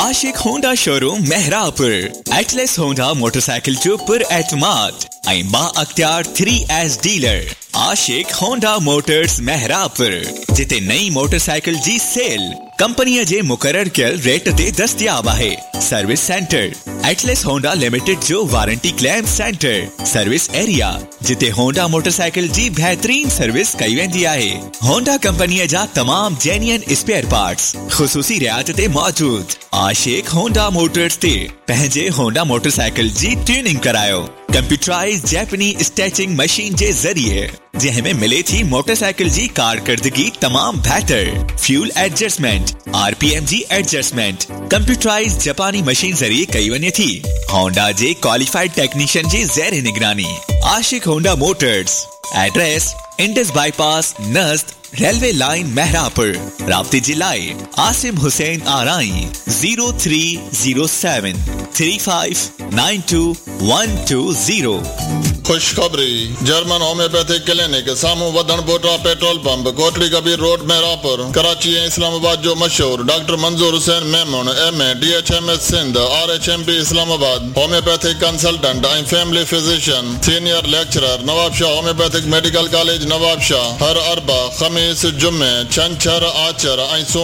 आशिक Honda showroom Mehrabpur Atlas Honda motorcycle जो पुर एतमाद ऐं बा अख्तियार 3S डीलर आशिक होंडा मोटर्स मेहरापुर जिते नई मोटरसाइकिल जी सेल कंपनी जे मुकर्रर कयल रेट ते दस्तियाब है। Service centre Atlas Honda limited जो warranty claim centre service area जिते होंडा मोटरसाइकिल जी बेहतरीन सर्विस कई वेंदी आहे। होंडा कंपनी जा तमाम जेन्युइन स्पेयर पार्ट्स खुसूसी रियायत ते मौजूद। आशिक होंडा मोटर्स ते पंहिंजे होंडा मोटरसाइकिल जी ट्यूनिंग करायो कंप्यूटराइज जैपनी स्टैचिंग मशीन जे जरिए जंहिंमें मिले थी मोटरसाइकिल जी कारकर्दगी तमाम बेहतर। फ्यूल एडजस्टमेंट RPM जी एडजस्टमेंट कंप्यूटराइज जापानी मशीन जरिए कई वने थी। होंडा जे क्वालिफाइड टेक्नीशियन जी ज़ेर निगरानी। आशिक Honda Motors address Indus bypass नज़द railway line Mehrabpur. राब्ते जिलाए Asim Hussain आराई 0307 3592 120। खुशखबरी जर्मन होम्योपैथिक क्लिनिक सामू वधन बोटा petrol pump Kotri Kabir road Mehrabpur Karachi ऐं इस्लामाबाद जो मशहूर डॉक्टर मंजूर Hussain Memon MA DHMS Sindh RHMP Islamabad homeopathic consultant ऐं family physician senior lecturer Nawab Shah homeopathic medical college Nawab Shah हर अरबा खमीस जुम्मे छंछर आचर ऐं